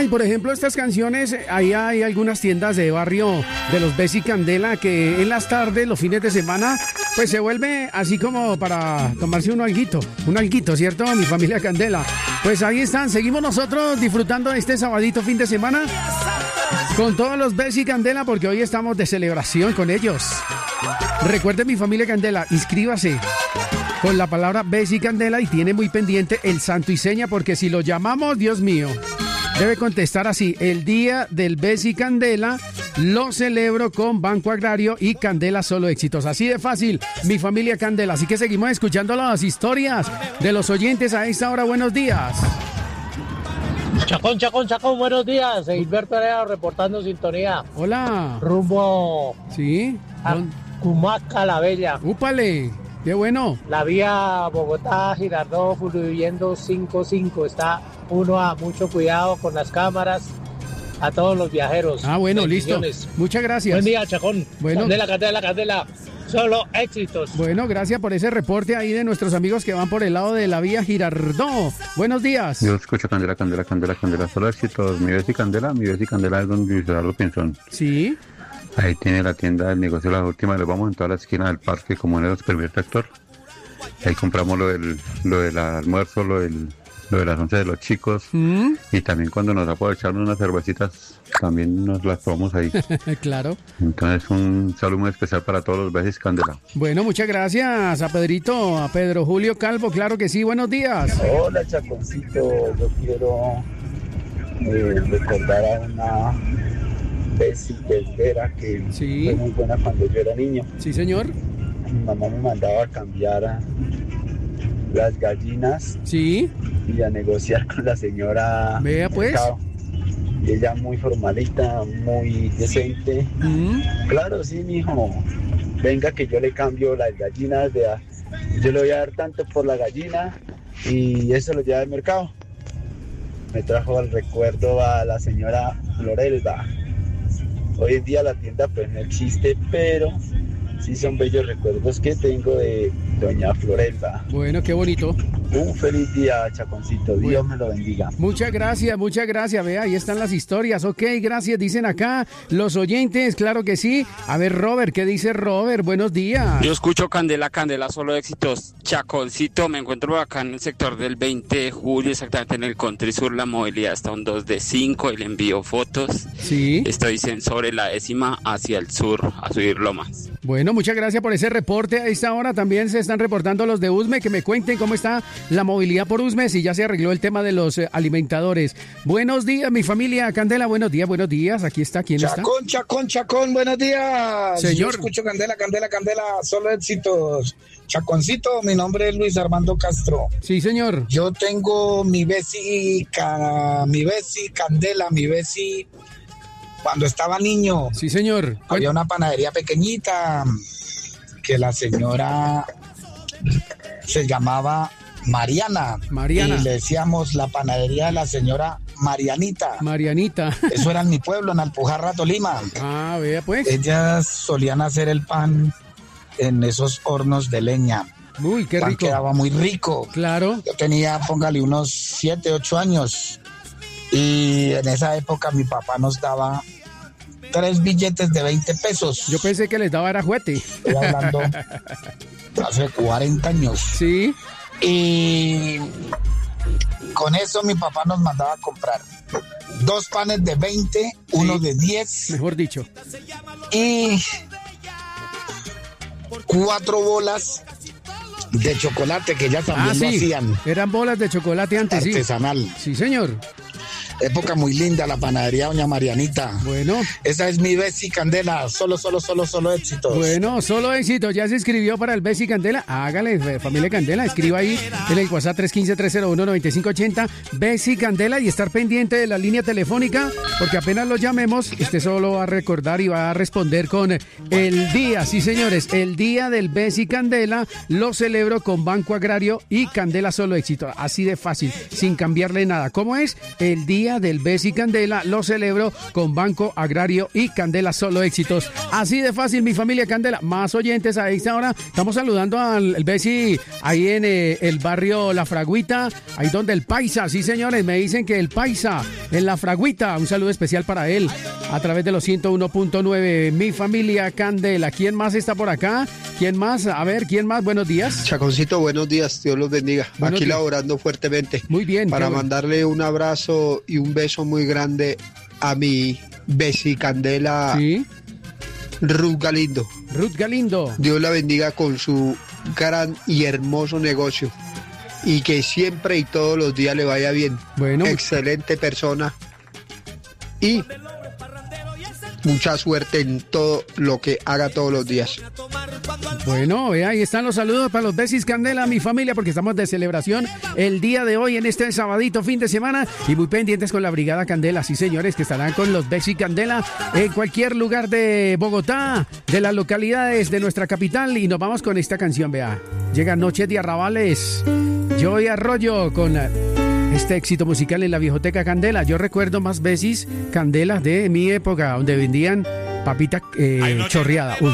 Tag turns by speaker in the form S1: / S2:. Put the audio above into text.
S1: por ejemplo, estas canciones, ahí hay algunas tiendas de barrio de los Bessie Candela que en las tardes, los fines de semana, pues se vuelve así como para tomarse un alguito, ¿cierto? Mi familia Candela. Pues ahí están, seguimos nosotros disfrutando de este sabadito fin de semana con todos los Bessie Candela porque hoy estamos de celebración con ellos. Recuerde, mi familia Candela, inscríbase con la palabra Bessie Candela y tiene muy pendiente el santo y seña porque si lo llamamos, Dios mío, debe contestar así: el día del Bessie Candela lo celebro con Banco Agrario y Candela Solo Éxitos. Así de fácil, mi familia Candela. Así que seguimos escuchando las historias de los oyentes a esta hora. Buenos días.
S2: Chacón, buenos días. Gilberto Areo reportando sintonía.
S1: Hola.
S2: Rumbo
S1: Sí.
S2: a Cumaca la Bella.
S1: Úpale, qué bueno.
S2: La vía Bogotá-Girardot fluyendo 5-5. Está uno a mucho cuidado con las cámaras. A todos los viajeros.
S1: Ah, bueno, listo. Muchas gracias.
S2: Buen día, Chacón.
S1: Bueno.
S2: Candela. Solo éxitos.
S1: Bueno, gracias por ese reporte ahí de nuestros amigos que van por el lado de la vía Girardot. Buenos días.
S3: Yo escucho Candela, solo éxitos. Mi Bessie Candela es donde Luis Eduardo Pinzón.
S1: Sí.
S3: Ahí tiene la tienda del negocio Las Últimas. Le vamos en toda la esquina del parque, como en el Supermercado Tractor. Ahí compramos lo del almuerzo, lo de las 11 de los chicos. Y también cuando nos da por echarnos unas cervecitas, también nos las tomamos ahí.
S1: Claro.
S3: Entonces un saludo muy especial para todos los Bessie Candela.
S1: Bueno, muchas gracias a Pedrito, a Pedro Julio Calvo, claro que sí, buenos días.
S4: Hola, Chaconcito, yo quiero recordar a una Bessie Candela que
S1: Sí.
S4: fue muy buena cuando yo era niño.
S1: Sí, señor.
S4: Mi mamá me mandaba a cambiar las gallinas
S1: Sí.
S4: y a negociar con la señora.
S1: Vea, pues.
S4: Mercado. Y ella muy formalita, muy decente. Claro, sí, mijo. Venga que yo le cambio las gallinas yo le voy a dar tanto por la gallina y eso lo lleva al mercado. Me trajo al recuerdo a la señora Florelba. Hoy en día la tienda pues no existe, pero sí son bellos recuerdos que tengo de doña Florelba.
S1: Bueno, qué bonito.
S4: Un feliz día, Chaconcito. Dios me lo bendiga.
S1: Muchas gracias. Vea, ahí están las historias. Ok, gracias, dicen acá los oyentes, claro que sí. A ver, Robert, ¿qué dice Robert? Buenos días.
S5: Yo escucho Candela, solo éxitos. Chaconcito, me encuentro acá en el sector del 20 de julio, exactamente en el Country Sur. La movilidad está un 2 de 5 y le envío fotos.
S1: Sí.
S5: Estoy sobre la 10ª hacia el sur, a subir lomas.
S1: Bueno, muchas gracias por ese reporte. A esta hora también se están reportando los de Usme, que me cuenten cómo está la movilidad por Usme, si ya se arregló el tema de los alimentadores. Buenos días, mi familia Candela, buenos días. Aquí está, ¿quién está?
S6: Chacón, buenos días.
S1: Señor.
S6: Yo escucho Candela, solo éxitos. Chaconcito, mi nombre es Luis Armando Castro.
S1: Sí, señor.
S6: Yo tengo mi Bessie Candela, mi Bessie cuando estaba niño.
S1: Sí, señor.
S6: Había una panadería pequeñita que la señora se llamaba Mariana.
S1: Y
S6: le decíamos la panadería de la señora Marianita. Eso era en mi pueblo, en Alpujarra, Tolima.
S1: Ah, vea pues.
S6: Ellas solían hacer el pan en esos hornos de leña.
S1: Uy, qué rico.
S6: Quedaba muy rico.
S1: Claro.
S6: Yo tenía, póngale, unos 7, 8 años. Y en esa época mi papá nos daba 3 billetes de 20 pesos.
S1: Yo pensé que les daba era juguete.
S6: Estoy hablando hace 40 años.
S1: Sí.
S6: Y con eso mi papá nos mandaba a comprar 2 panes de 20, uno de 10.
S1: Mejor dicho.
S6: Y 4 bolas de chocolate que ya también lo hacían.
S1: Eran bolas de chocolate antes,
S6: artesanal.
S1: Sí, señor.
S6: Época muy linda, la panadería Doña Marianita.
S1: Bueno.
S6: Esa es mi Bessie Candela, solo éxitos.
S1: Bueno, solo éxitos. ¿Ya se inscribió para el Bessie Candela? Hágale, familia Candela, escriba ahí en el WhatsApp 315-301-9580, Bessie Candela, y estar pendiente de la línea telefónica, porque apenas lo llamemos, usted solo va a recordar y va a responder con el día. Sí, señores, el día del Bessie Candela lo celebro con Banco Agrario y Candela Solo Éxito. Así de fácil, sin cambiarle nada. ¿Cómo es? El día día del Bessi Candela lo celebro con Banco Agrario y Candela Solo Éxitos. Así de fácil, mi familia Candela. Más oyentes a esta hora. Estamos saludando al Bessi ahí en el barrio La Fragüita, ahí donde el Paisa. Sí, señores, me dicen que el Paisa en La Fragüita. Un saludo especial para él a través de los 101.9. Mi familia Candela. ¿Quién más está por acá? ¿Quién más? A ver, ¿quién más? Buenos días.
S7: Chaconcito, buenos días. Dios los bendiga.
S1: Buenos
S7: Aquí
S1: días.
S7: laborando fuertemente.
S1: Muy bien.
S7: Para
S1: qué bueno.
S7: mandarle un abrazo y un beso muy grande a mi Bessi Candela,
S1: Sí,
S7: Ruth Galindo.
S1: Ruth Galindo.
S7: Dios la bendiga con su gran y hermoso negocio. Y que siempre y todos los días le vaya bien.
S1: Bueno,
S7: Excelente persona. Y mucha suerte en todo lo que haga todos los días.
S1: bueno, ahí están los saludos para los Bessis Candela, mi familia, porque estamos de celebración el día de hoy en este sabadito fin de semana y muy pendientes con la Brigada Candela, sí señores, que estarán con los Bessis Candela en cualquier lugar de Bogotá, de las localidades de nuestra capital, y nos vamos con esta canción, vea. Llega Noches de Arrabales, Joey Arroyo con este éxito musical en la Viejoteca Candela. Yo recuerdo más Bessis Candela de mi época, donde vendían papita chorreada. Uy.